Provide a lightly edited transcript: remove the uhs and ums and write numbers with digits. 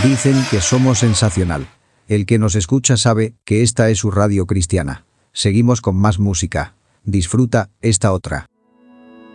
Dicen que somos sensacional. El que nos escucha sabe que esta es su radio cristiana. Seguimos con más música. Disfruta esta otra.